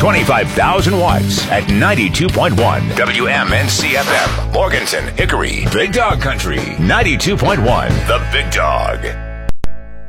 25,000 watts at 92.1 WMNC FM. Morganton, Hickory, Big Dog Country, 92.1 The Big Dog.